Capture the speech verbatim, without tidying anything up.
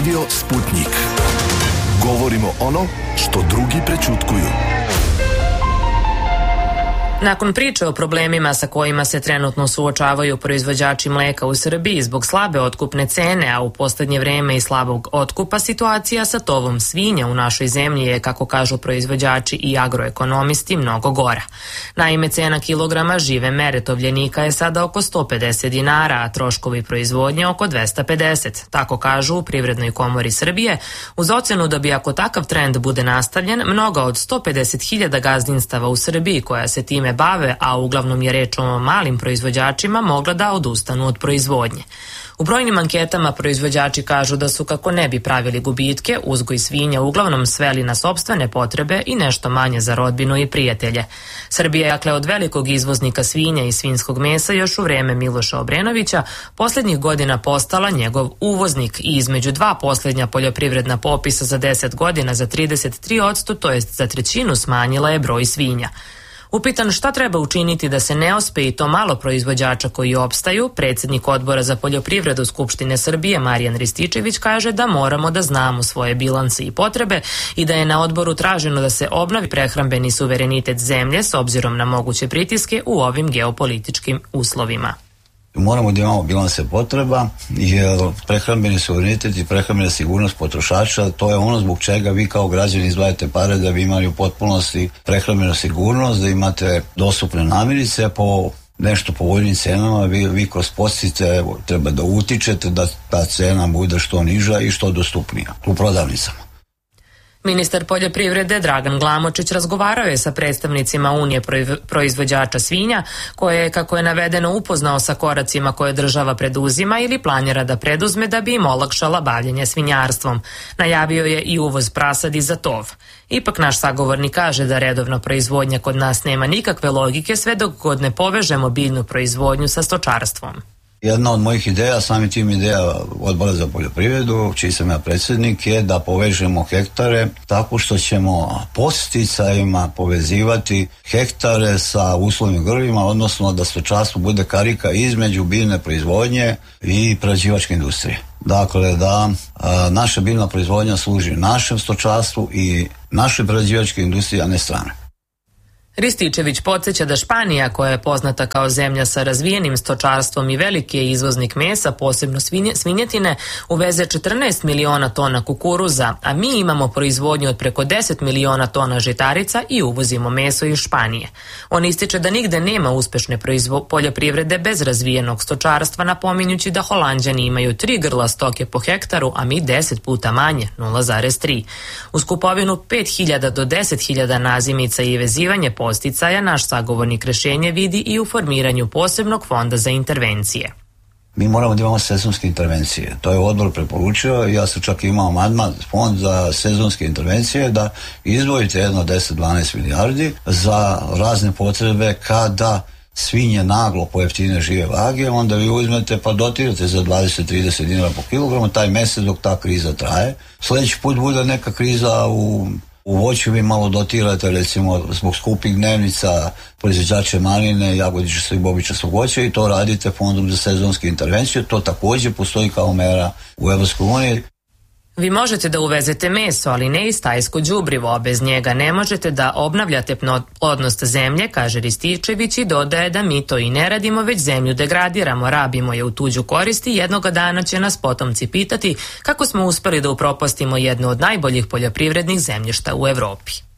Radio Sputnik. Govorimo ono što drugi prećutkuju. Nakon priče o problemima sa kojima se trenutno suočavaju proizvođači mleka u Srbiji zbog slabe otkupne cene, a u poslednje vreme i slabog otkupa, situacija sa tovom svinja u našoj zemlji je, kako kažu proizvođači i agroekonomisti, mnogo gora. Naime, cena kilograma žive mere tovljenika je sada oko sto pedeset dinara, a troškovi proizvodnje oko dvesta pedeset. Tako kažu u Privrednoj komori Srbije, uz ocenu da bi ako takav trend bude nastavljen, mnoga od sto pedeset hiljada gazdinstava u Srbiji koja se time bave, a uglavnom je reč o malim proizvođačima, mogla da odustanu od proizvodnje. U brojnim anketama proizvođači kažu da su, kako ne bi pravili gubitke, uzgoj svinja uglavnom sveli na sopstvene potrebe i nešto manje za rodbinu i prijatelje. Srbija je, dakle, od velikog izvoznika svinja i svinjskog mesa još u vreme Miloša Obrenovića poslednjih godina postala njegov uvoznik i između dva poslednja poljoprivredna popisa za deset godina za trideset tri posto, to jest za trećinu, smanjila je broj svinja. Upitan šta treba učiniti da se ne ospe i to malo proizvođača koji opstaju, predsjednik Odbora za poljoprivredu Skupštine Srbije Marijan Rističević kaže da moramo da znamo svoje bilanse i potrebe i da je na odboru traženo da se obnovi prehrambeni suverenitet zemlje s obzirom na moguće pritiske u ovim geopolitičkim uslovima. Moramo da imamo bilanse potreba, jer prehrambeni suverenitet i prehrambena sigurnost potrošača, to je ono zbog čega vi kao građani izdvajate pare da bi imali u potpunosti prehrambenu sigurnost, da imate dostupne namirnice po nešto povoljnim cenama. Vi, vi kroz podsticaje treba da utičete da ta cena bude što niža i što dostupnija u prodavnicama. Ministar poljoprivrede Dragan Glamočić razgovarao je sa predstavnicima Unije proizvođača svinja, koje je, kako je navedeno, upoznao sa koracima koje država preduzima ili planira da preduzme da bi im olakšala bavljenje svinjarstvom. Najavio je i uvoz prasadi za tov. Ipak naš sagovornik kaže da redovna proizvodnja kod nas nema nikakve logike sve dok god ne povežemo biljnu proizvodnju sa stočarstvom. Jedna od mojih ideja, sami tim ideja Odbora za poljoprivredu, čiji sam ja predsjednik, je da povežemo hektare tako što ćemo podsticajima povezivati hektare sa uslovnim grlima, odnosno da stočarstvo bude karika između biljne proizvodnje i prerađivačke industrije. Dakle, da a, naša biljna proizvodnja služi našem stočarstvu i našoj prerađivačkoj industriji, a ne strane. Rističević podsjeća da Španija, koja je poznata kao zemlja sa razvijenim stočarstvom i veliki je izvoznik mesa, posebno svinje, svinjetine, uveze četrnaest miliona tona kukuruza, a mi imamo proizvodnju od preko deset miliona tona žitarica i uvozimo meso iz Španije. On ističe da nigde nema uspešne proizvo- poljoprivrede bez razvijenog stočarstva, napominjući da Holanđani imaju tri grla stoke po hektaru, a mi deset puta manje, nula zarez tri. Uz kupovinu pet hiljada do deset hiljada nazimica i vezivanje posticaja, naš sagovornik rešenje vidi i u formiranju posebnog fonda za intervencije. Mi moramo da imamo sezonske intervencije. To je odbor preporučio, ja sam čak imao amandman, fond za sezonske intervencije, da izdvojite jedno deset do dvanaest milijardi za razne potrebe kada svinje naglo pojeftine žive vage, onda vi uzmete pa dotirate za dvadeset do trideset dinara po kilogramu taj mesec dok ta kriza traje. Sljedeći put bude neka kriza u U voću, vi malo dotirate, recimo zbog skupih dnevnica proizvođače maline, jagodičastog i bobičastog voća, i to radite fondom za sezonsku intervenciju. To također postoji kao mera u Evropskoj uniji. Vi možete da uvezete meso, ali ne i stajsko đubrivo, a bez njega ne možete da obnavljate plodnost zemlje, kaže Rističević, i dodaje da mi to i ne radimo, već zemlju degradiramo, rabimo je u tuđu korist i jednoga dana će nas potomci pitati kako smo uspeli da upropastimo jedno od najboljih poljoprivrednih zemljišta u Evropi.